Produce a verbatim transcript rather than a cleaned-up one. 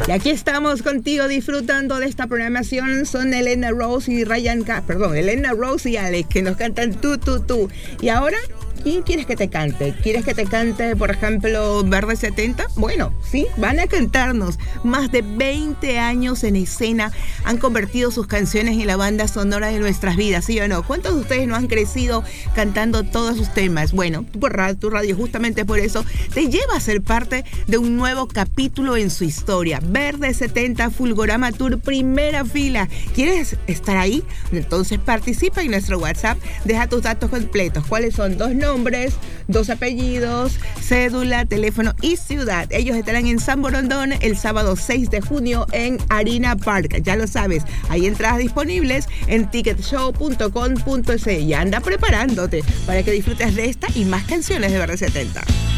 Y aquí estamos contigo disfrutando de esta programación. Son Elena Rose y Ryan K. Perdón, Elena Rose y Alex, que nos cantan tú, tú, tú. Y ahora, ¿quién quieres que te cante? ¿Quieres que te cante, por ejemplo, Verde setenta? Bueno, sí, van a cantarnos. Más de veinte años en escena han convertido sus canciones en la banda sonora de nuestras vidas, ¿sí o no? ¿Cuántos de ustedes no han crecido cantando todos sus temas? Bueno, tu radio, tu radio justamente por eso te lleva a ser parte de un nuevo capítulo en su historia. Verde setenta Fulgorama Tour, primera fila. ¿Quieres estar ahí? Entonces participa en nuestro WhatsApp. Deja tus datos completos. ¿Cuáles son? Dos nombres. Nombres, dos apellidos, cédula, teléfono y ciudad. Ellos estarán en San Borondón el sábado seis de junio en Arena Park. Ya lo sabes, hay entradas disponibles en ticket show punto com punto es. Y anda preparándote para que disfrutes de esta y más canciones de Verde setenta.